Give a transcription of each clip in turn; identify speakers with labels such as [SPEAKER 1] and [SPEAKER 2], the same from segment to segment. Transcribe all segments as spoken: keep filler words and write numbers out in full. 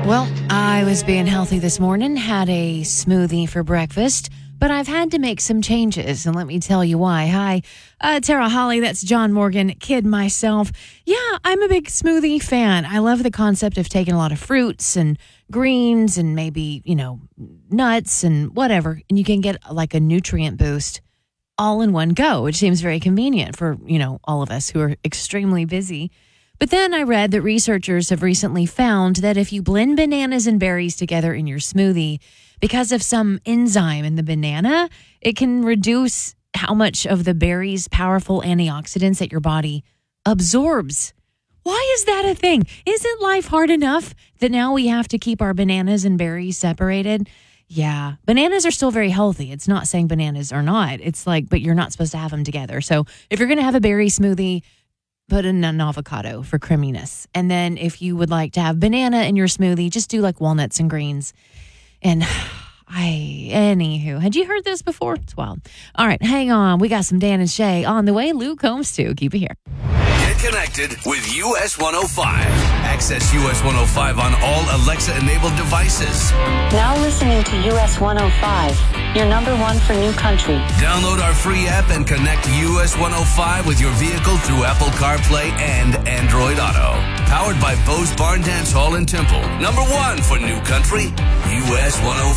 [SPEAKER 1] Well, I was being healthy this morning, had a smoothie for breakfast, but I've had to make some changes, and let me tell you why. Hi, uh, Tara Holly, that's John Morgan, kid myself. Yeah, I'm a big smoothie fan. I love the concept of taking a lot of fruits and greens and maybe, you know, nuts and whatever, and you can get like a nutrient boost all in one go, which seems very convenient for, you know, all of us who are extremely busy. But then I read that researchers have recently found that if you blend bananas and berries together in your smoothie, because of some enzyme in the banana, it can reduce how much of the berry's powerful antioxidants that your body absorbs. Why is that a thing? Isn't life hard enough that now we have to keep our bananas and berries separated? Yeah, bananas are still very healthy. It's not saying bananas are not. It's like, but you're not supposed to have them together. So if you're going to have a berry smoothie, put in an avocado for creaminess. And then if you would like to have banana in your smoothie, just do like walnuts and greens. And I, anywho, had you heard this before? It's wild. All right, hang on. We got some Dan and Shay on the way. Luke Combs too. Keep it here.
[SPEAKER 2] Get connected with U S one oh five. Access U S one oh five on all Alexa-enabled devices.
[SPEAKER 3] Now listening to U S one oh five, your number one for new country.
[SPEAKER 2] Download our free app and connect U S one oh five with your vehicle through Apple CarPlay and Android Auto. Powered by Bose Barn Dance Hall in Temple. Number one for new country, U S one oh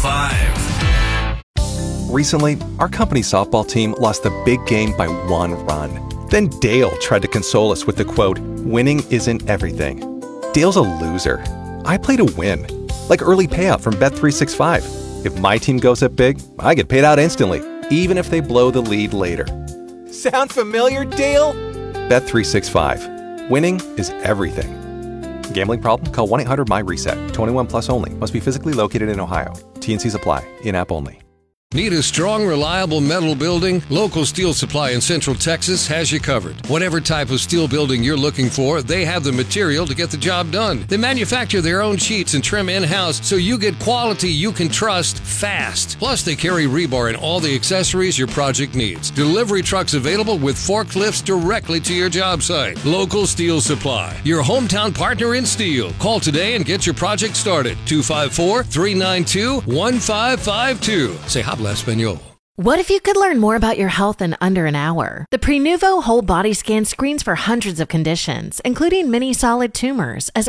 [SPEAKER 2] five.
[SPEAKER 4] Recently, our company softball team lost the big game by one run. Then Dale tried to console us with the quote, "Winning isn't everything." Dale's a loser. I play to win. Like early payout from Bet three sixty-five. If my team goes up big, I get paid out instantly, even if they blow the lead later. Sound familiar, Dale? Bet three sixty-five. Winning is everything. Gambling problem? Call one eight hundred M Y reset. twenty-one plus only. Must be physically located in Ohio. T and Cs apply. In-app only.
[SPEAKER 5] Need a strong, reliable metal building? Local Steel Supply in Central Texas has you covered. Whatever type of steel building you're looking for, they have the material to get the job done. They manufacture their own sheets and trim in-house so you get quality you can trust fast. Plus, they carry rebar and all the accessories your project needs. Delivery trucks available with forklifts directly to your job site. Local Steel Supply, your hometown partner in steel. Call today and get your project started. two five four, three nine two, one five five two. Say habla español.
[SPEAKER 6] What if you could learn more about your health in under an hour? The Prenuvo Whole Body Scan screens for hundreds of conditions, including many solid tumors, as